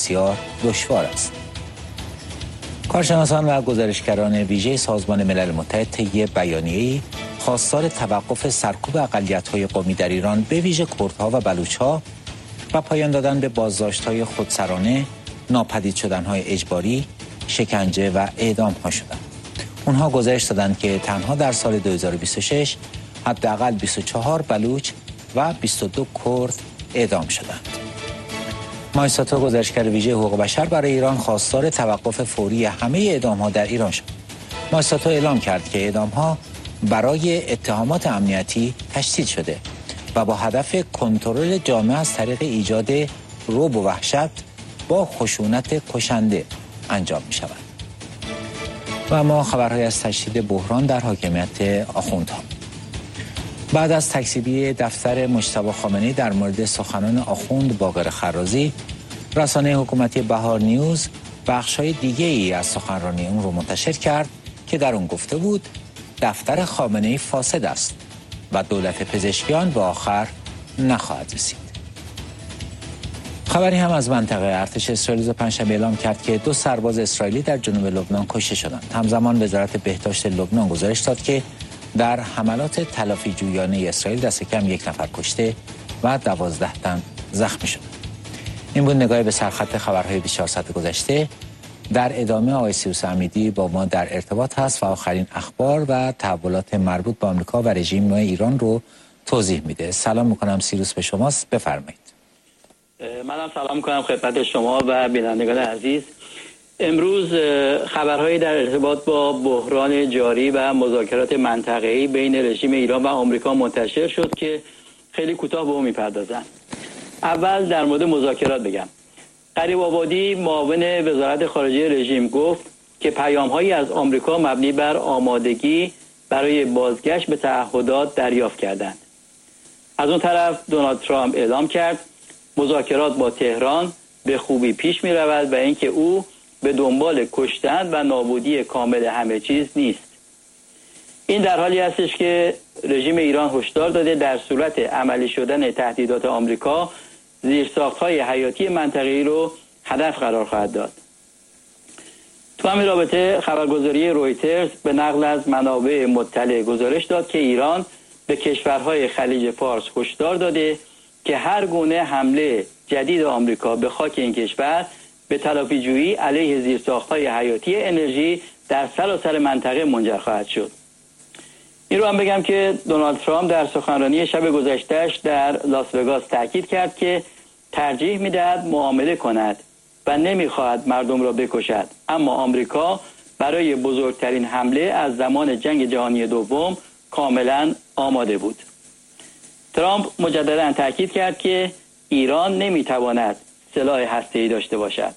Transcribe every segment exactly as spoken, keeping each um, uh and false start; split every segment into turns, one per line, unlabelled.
بسیار دشوار است. کارشناسان و گزارشگران ویژه سازمان ملل متحد طی بیانیه‌ای خواستار توقف سرکوب اقلیت‌های قومی در ایران به ویژه کردها و بلوچ‌ها و پایان دادن به بازداشت‌های خودسرانه، ناپدید شدن‌های اجباری، شکنجه و اعدام‌ها شدند. اونها گزارش دادند که تنها در سال دو هزار و بیست و شش حداقل بیست و چهار بلوچ و بیست و دو کرد اعدام شدند. مایساتو گزارشگر ویژه حقوق بشر برای ایران خواستار توقف فوری همه اعدام‌ها در ایران شد. مایساتو اعلام کرد که اعدام‌ها برای اتهامات امنیتی تشدید شده و با هدف کنترل جامعه از طریق ایجاد رعب و وحشت با خشونت کشنده انجام می شود. و اما خبرهای از تشدید بحران در حاکمیت آخوندها. بعد از تکذیبی دفتر مجتبی خامنه‌ای در مورد سخنان آخوند باقر خرازی، رسانه حکومتی بهار نیوز بخش‌های دیگه‌ای از سخنرانی اون رو منتشر کرد که در اون گفته بود دفتر خامنه‌ای فاسد است و دولت پزشکیان به آخر نخواهد رسید. خبری هم از منطقه. ارتش اسرائیل روز پنجشنبه اعلام کرد که دو سرباز اسرائیلی در جنوب لبنان کشته شدند. همزمان وزارت بهداشت لبنان گزارش داد که در حملات تلافی جویانه اسرائیل دست کم یک نفر کشته و دوازده تن زخمی شد. این بود نگاهی به سرخط خبرهای بیست و چهار ساعت گذشته. در ادامه آقای سیروس امیدی با ما در ارتباط هست و آخرین اخبار و تحولات مربوط به آمریکا و رژیم نو ایران رو توضیح میده. سلام میکنم سیروس، به شماست، بفرمایید.
منم سلام میکنم خدمت شما و بینندگان عزیز. امروز خبرهایی در ارتباط با بحران جاری و مذاکرات منطقه‌ای بین رژیم ایران و آمریکا منتشر شد که خیلی کوتاه به اون میپردازم. اول در مورد مذاکرات بگم. غریب آبادی معاون وزارت خارجه رژیم گفت که پیام‌هایی از آمریکا مبنی بر آمادگی برای بازگشت به تعهدات دریافت کردند. از اون طرف دونالد ترامپ اعلام کرد مذاکرات با تهران به خوبی پیش می رود و اینکه او به دنبال کشتن و نابودی کامل همه چیز نیست. این در حالی هستش که رژیم ایران هشدار داده در صورت عملی شدن تهدیدات آمریکا زیرساخت‌های حیاتی منطقه‌ای رو هدف قرار خواهد داد. تو همین رابطه خبرگزاری رویترز به نقل از منابع مطلع گزارش داد که ایران به کشورهای خلیج فارس هشدار داده که هر گونه حمله جدید آمریکا به خاک این کشور به تلافی‌جویی علیه زیرساخت‌های حیاتی انرژی در سراسر منطقه منجر خواهد شد. این رو هم بگم که دونالد ترامپ در سخنرانی شب گذشته‌اش در لاس وگاس تاکید کرد که ترجیح می‌دهد معامله کند و نمی‌خواهد مردم را بکشد، اما آمریکا برای بزرگترین حمله از زمان جنگ جهانی دوم کاملا آماده بود. ترامپ مجددا تاکید کرد که ایران نمی‌تواند سلاح هسته‌ای داشته باشد.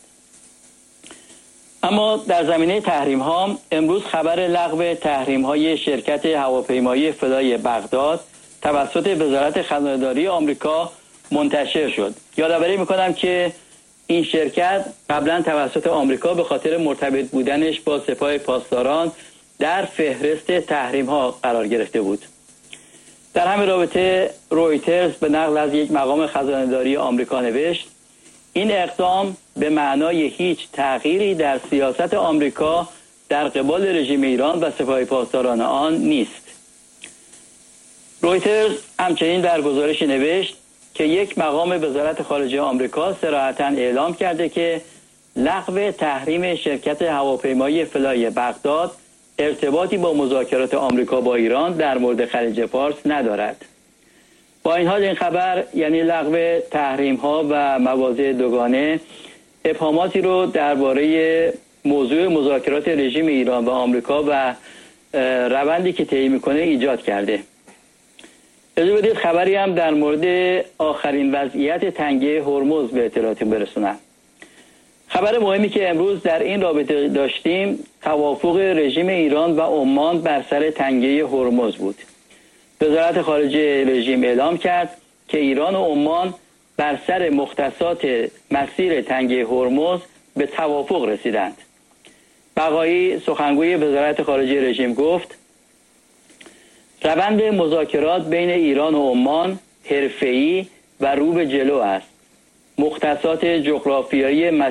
اما در زمینه تحریم ها امروز خبر لغو تحریم های شرکت هواپیمایی فلای بغداد توسط وزارت خزانه‌داری آمریکا منتشر شد. یادآوری میکنم که این شرکت قبلا توسط آمریکا به خاطر مرتبط بودنش با سپاه پاسداران در فهرست تحریم ها قرار گرفته بود. در همین رابطه رویترز به نقل از یک مقام خزانه‌داری آمریکا نوشت این اقدام به معنای هیچ تغییری در سیاست آمریکا در قبال رژیم ایران و سپاه پاسداران آن نیست. رویترز همچنین در گزارشی نوشت که یک مقام وزارت خارجه آمریکا صراحتاً اعلام کرده که لغو تحریم شرکت هواپیمایی فلای بغداد ارتباطی با مذاکرات آمریکا با ایران در مورد خلیج فارس ندارد. با این حال این خبر یعنی لغو تحریم ها و مواضع دوگانه ابهاماتی رو درباره موضوع مذاکرات رژیم ایران و آمریکا و روندی که طی میکنه ایجاد کرده. اجازه بدید خبری هم در مورد آخرین وضعیت تنگه هرمز به اطلاعاتتون برسونم. خبر مهمی که امروز در این رابطه داشتیم توافق رژیم ایران و عمان بر سر تنگه هرمز بود. وزارت خارجه رژیم اعلام کرد که ایران و عمان بر سر مختصات مسیر تنگه هرمز به توافق رسیدند. بقایی سخنگوی وزارت خارجه رژیم گفت روند مذاکرات بین ایران و عمان حرفه‌ای و رو به جلو است. مختصات جغرافیایی